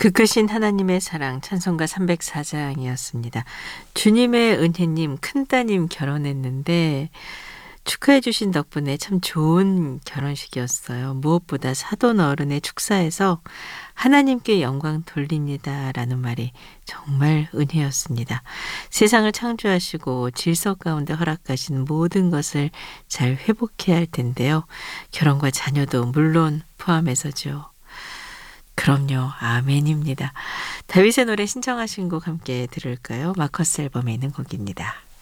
그 크신 하나님의 사랑 찬송가 304장이었습니다. 주님의 은혜님 큰따님 결혼했는데 축하해 주신 덕분에 참 좋은 결혼식이었어요. 무엇보다 사돈 어른의 축사에서 하나님께 영광 돌립니다라는 말이 정말 은혜였습니다. 세상을 창조하시고 질서 가운데 허락하신 모든 것을 잘 회복해야 할 텐데요. 결혼과 자녀도 물론 포함해서죠. 그럼요. 아멘입니다. 다윗의 노래 신청하신 곡 함께 들을까요? 마커스 앨범에 있는 곡입니다.